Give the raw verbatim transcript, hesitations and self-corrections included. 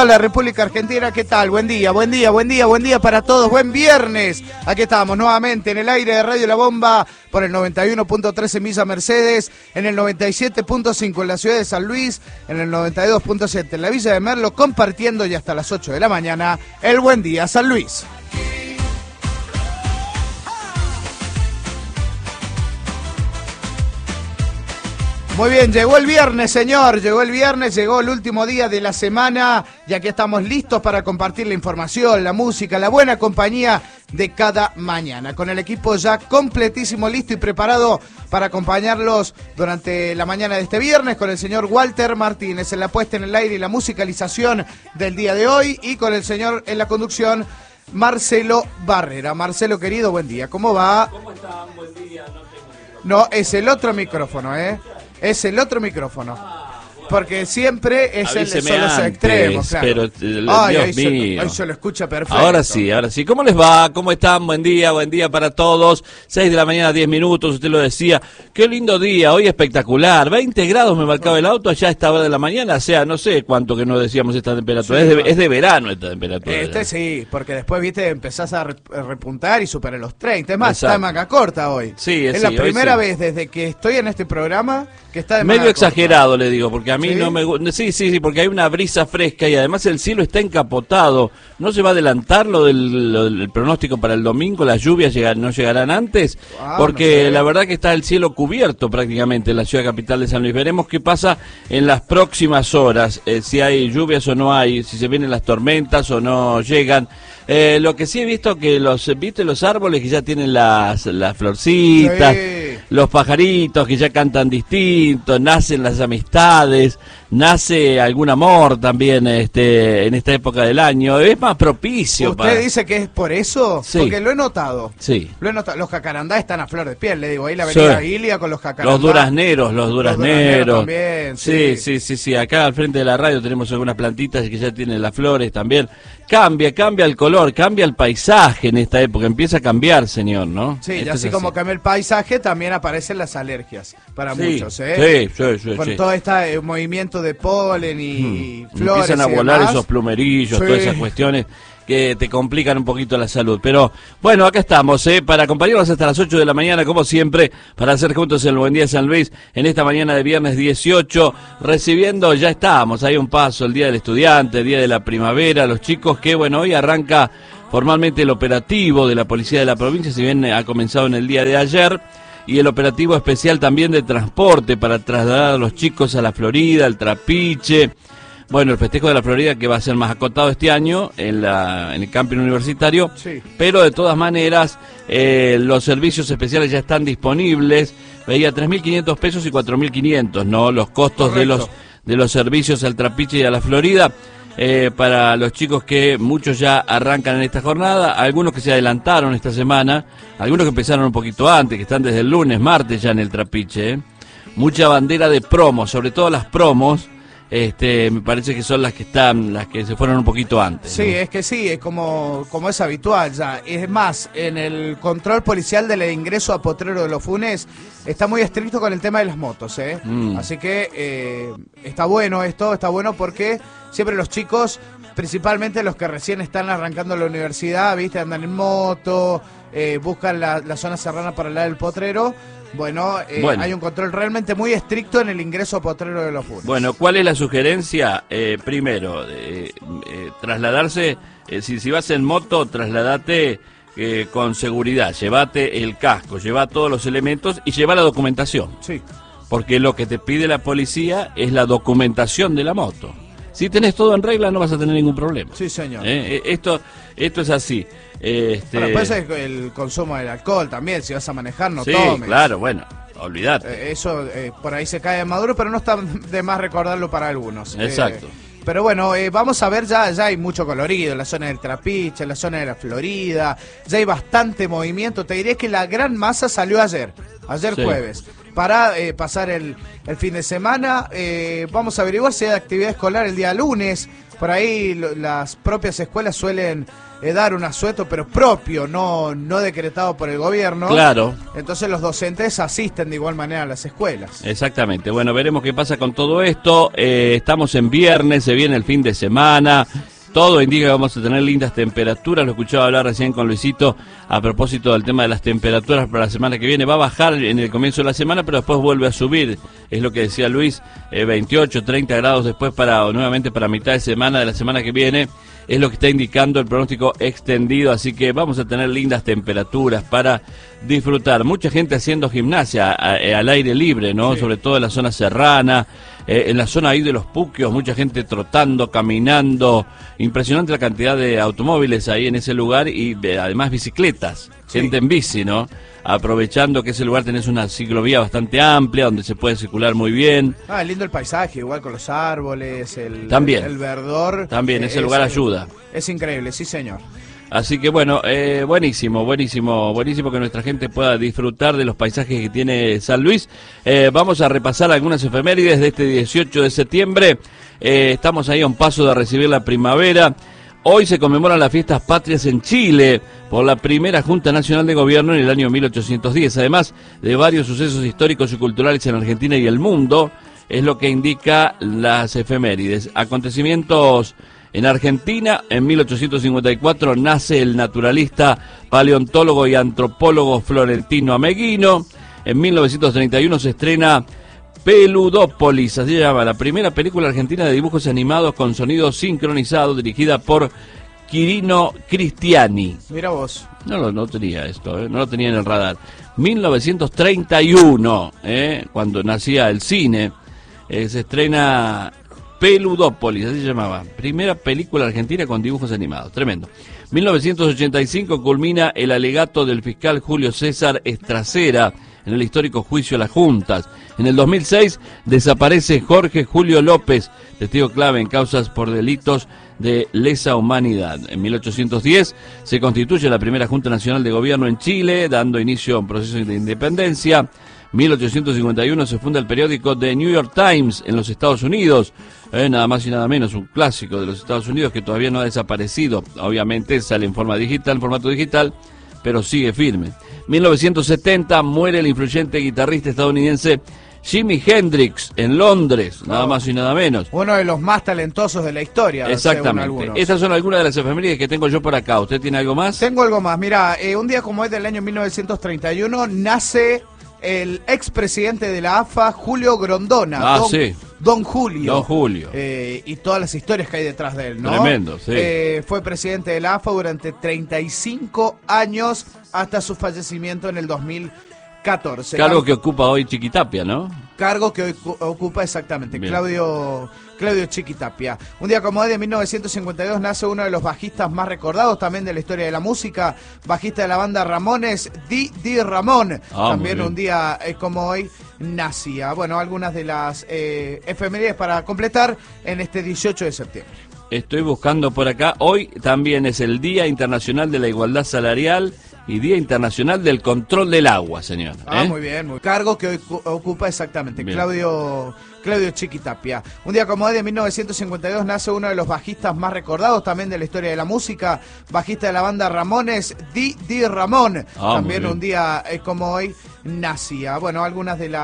toda la República Argentina. ¿Qué tal? Buen día, buen día, buen día, buen día para todos. Buen viernes. Aquí estamos nuevamente en el aire de Radio La Bomba por el noventa y uno punto tres en Villa Mercedes, en el noventa y siete punto cinco en la ciudad de San Luis, en el noventa y dos punto siete en la Villa de Merlo, compartiendo ya hasta las ocho de la mañana el Buen Día San Luis. Muy bien, llegó el viernes, señor, llegó el viernes, llegó el último día de la semana y aquí estamos listos para compartir la información, la música, la buena compañía de cada mañana. Con el equipo ya completísimo, listo y preparado para acompañarlos durante la mañana de este viernes, con el señor Walter Martínez en la puesta en el aire y la musicalización del día de hoy y con el señor en la conducción, Marcelo Barrera. Marcelo, querido, buen día, ¿cómo va? ¿Cómo están? Buen día, no tengo micrófono. No, es el otro micrófono, ¿eh? Es el otro micrófono. Porque siempre es el, son los extremos, claro. Pero, el, Ay, Dios ahí mío. Se, ahí se lo escucha perfecto. Ahora sí, ahora sí. ¿Cómo les va? ¿Cómo están? Buen día, buen día para todos. seis de la mañana, diez minutos, usted lo decía. Qué lindo día, hoy espectacular. veinte grados me marcaba el auto allá a esta hora de la mañana. O sea, no sé cuánto que no decíamos esta temperatura. Sí, es, de, es de verano esta temperatura. Este ya. Sí, porque después, viste, empezás a repuntar y superar los treinta. Es más, exacto, está de manga corta hoy. Sí, es Es sí, la primera sí. vez desde que estoy en este programa que está de manga Medio corta. exagerado, le digo, porque a mí ¿Sí? no me gusta. Sí, sí, sí, porque hay una brisa fresca y además el cielo está encapotado. ¿No se va a adelantar lo del, lo del pronóstico para el domingo? ¿Las lluvias llegan, no llegarán antes? Ah, porque no sé. la verdad que está el cielo cubierto prácticamente en la ciudad capital de San Luis. Veremos qué pasa en las próximas horas, eh, si hay lluvias o no hay, si se vienen las tormentas o no llegan. Eh, lo que sí he visto que los, viste los árboles que ya tienen las, las florcitas, Sí. los pajaritos que ya cantan distinto, nacen las amistades, nace algún amor también este en esta época del año, es más propicio. ¿Usted para... dice que es por eso? Sí. Porque lo he notado. Sí. Lo he notado. Los jacarandá están a flor de piel, le digo. Ahí la avenida Sí. Ilia con los jacarandá. Los durazneros, los durazneros. Los también, sí. sí, sí, sí, sí. Acá al frente de la radio tenemos algunas plantitas que ya tienen las flores también. Cambia, cambia el color, cambia el paisaje en esta época. Empieza a cambiar, señor, ¿no? Sí, Esto y así es como cambia el paisaje, también aparecen las alergias para Sí, muchos, ¿eh? Sí, sí, sí. Con sí. todo este eh, movimiento de polen y Hmm. flores Empiezan a y volar demás. esos plumerillos, Sí. todas esas cuestiones que te complican un poquito la salud. Pero bueno, acá estamos, ¿eh? Para acompañarnos hasta las ocho de la mañana, como siempre, para hacer juntos el Buen Día San Luis en esta mañana de viernes dieciocho, recibiendo, ya estamos, hay un paso, el Día del Estudiante, el Día de la Primavera, los chicos que, bueno, hoy arranca formalmente el operativo de la Policía de la Provincia, si bien ha comenzado en el día de ayer, y el operativo especial también de transporte para trasladar a los chicos a la Florida, al Trapiche. Bueno, el festejo de la Florida que va a ser más acotado este año en, la, en el camping universitario, Sí. pero de todas maneras eh, los servicios especiales ya están disponibles. Veía tres mil quinientos pesos y cuatro mil quinientos, ¿no? Los costos de los, de los servicios al Trapiche y a la Florida. Eh, para los chicos que muchos ya arrancan en esta jornada, algunos que se adelantaron esta semana, algunos que empezaron un poquito antes, que están desde el lunes, martes ya en el Trapiche, ¿eh? Mucha bandera de promos, sobre todo las promos, este, me parece que son las que están, las que se fueron un poquito antes. Sí, ¿no? es que sí, es como, como es habitual ya. Es más, en el control policial del ingreso a Potrero de los Funes está muy estricto con el tema de las motos, ¿eh? Mm. Así que eh, está bueno esto, está bueno porque siempre los chicos, principalmente los que recién están arrancando la universidad, viste, andan en moto, eh, buscan la, la zona serrana para el lado del Potrero. Bueno, eh, Bueno. hay un control realmente muy estricto en el ingreso a Potrero de los Funes. Bueno, ¿cuál es la sugerencia? Eh, primero, eh, eh, trasladarse, eh, si, si vas en moto, trasladate eh, con seguridad, llévate el casco, lleva todos los elementos y lleva la documentación. Sí. Porque lo que te pide la policía es la documentación de la moto. Si tenés todo en regla no vas a tener ningún problema. Sí, señor. Eh, eh, esto, esto es así. Este... Bueno, puede ser el consumo del alcohol también, si vas a manejar no sí, tomes. claro, bueno, olvidate. Eh, eso eh, por ahí se cae de maduro, pero no está de más recordarlo para algunos. Exacto. Eh, pero bueno, eh, vamos a ver, ya, ya hay mucho colorido en la zona del Trapiche, en la zona de la Florida, ya hay bastante movimiento. Te diré que la gran masa salió ayer. Ayer Sí. jueves. Para eh, pasar el, el fin de semana, eh, vamos a averiguar si hay actividad escolar el día lunes. Por ahí lo, las propias escuelas suelen eh, dar un asueto, pero propio, no, no decretado por el gobierno. Claro. Entonces los docentes asisten de igual manera a las escuelas. Exactamente. Bueno, veremos qué pasa con todo esto. Eh, estamos en viernes, se viene el fin de semana. Todo indica que vamos a tener lindas temperaturas. Lo escuchaba hablar recién con Luisito a propósito del tema de las temperaturas para la semana que viene. Va a bajar en el comienzo de la semana, pero después vuelve a subir. Es lo que decía Luis, eh, veintiocho, treinta grados después para nuevamente para mitad de semana de la semana que viene. Es lo que está indicando el pronóstico extendido, así que vamos a tener lindas temperaturas para disfrutar. Mucha gente haciendo gimnasia a, a, al aire libre, ¿no? Sí. Sobre todo en la zona serrana, eh, en la zona ahí de los Puquios, mucha gente trotando, caminando. Impresionante la cantidad de automóviles ahí en ese lugar y de, además bicicletas, sí. Gente en bici, ¿no? Aprovechando que ese lugar tenés una ciclovía bastante amplia donde se puede circular muy bien. Ah, lindo el paisaje, igual con los árboles, el, También. el, el verdor. También, eh, ese lugar es, ayuda. Es increíble, sí señor. Así que bueno, eh, buenísimo, buenísimo, buenísimo que nuestra gente pueda disfrutar de los paisajes que tiene San Luis. Eh, vamos a repasar algunas efemérides de este dieciocho de septiembre. Eh, estamos ahí a un paso de recibir la primavera. Hoy se conmemoran las fiestas patrias en Chile por la primera Junta Nacional de Gobierno en el año mil ochocientos diez. Además de varios sucesos históricos y culturales en Argentina y el mundo, es lo que indica las efemérides. Acontecimientos en Argentina, en mil ochocientos cincuenta y cuatro nace el naturalista, paleontólogo y antropólogo Florentino Ameghino. En mil novecientos treinta y uno se estrena Peludópolis, así se llama, la primera película argentina de dibujos animados con sonido sincronizado, dirigida por Quirino Cristiani. Mira vos. No lo no tenía esto, ¿eh? No lo tenía en el radar. mil novecientos treinta y uno, ¿eh? Cuando nacía el cine, eh, se estrena Peludópolis, así se llamaba. Primera película argentina con dibujos animados, tremendo. mil novecientos ochenta y cinco culmina el alegato del fiscal Julio César Estracera en el histórico juicio a las juntas. En el dos mil seis desaparece Jorge Julio López, testigo clave en causas por delitos de lesa humanidad. En mil ochocientos diez se constituye la primera Junta Nacional de Gobierno en Chile, dando inicio a un proceso de independencia. mil ochocientos cincuenta y uno se funda el periódico The New York Times en los Estados Unidos, eh, nada más y nada menos, un clásico de los Estados Unidos que todavía no ha desaparecido. Obviamente sale en forma digital, en formato digital, pero sigue firme. mil novecientos setenta muere el influyente guitarrista estadounidense Jimi Hendrix en Londres, nada oh, más y nada menos. Uno de los más talentosos de la historia. Exactamente. Estas son algunas de las efemérides que tengo yo por acá. ¿Usted tiene algo más? Tengo algo más. Mira, eh, un día como es del año mil novecientos treinta y uno nace el expresidente de la A F A, Julio Grondona. Ah, don, sí. Don Julio. Don Julio. Eh, y todas las historias que hay detrás de él, ¿no? Tremendo, sí. Eh, fue presidente de la A F A durante treinta y cinco años hasta su fallecimiento en el dos mil catorce. Cargo que ocupa hoy Chiquitapia, ¿no? Cargo que hoy ocupa exactamente Bien. Claudio Claudio Chiquitapia. Un día como hoy de mil novecientos cincuenta y dos nace uno de los bajistas más recordados también de la historia de la música, bajista de la banda Ramones, Di Di Ramón. Ah, también un día eh, como hoy nacía. Bueno, algunas de las eh, efemérides para completar en este dieciocho de septiembre. Estoy buscando por acá. Hoy también es el Día Internacional de la Igualdad Salarial y Día Internacional del Control del Agua, señor. ¿eh? Ah, muy bien, muy cargo que hoy ocupa exactamente bien. Claudio Claudio Chiquitapia. Un día como hoy de mil novecientos cincuenta y dos nace uno de los bajistas más recordados también de la historia de la música, bajista de la banda Ramones, Di Di Ramón. Ah, también un día eh, como hoy nacía. Bueno, algunas de las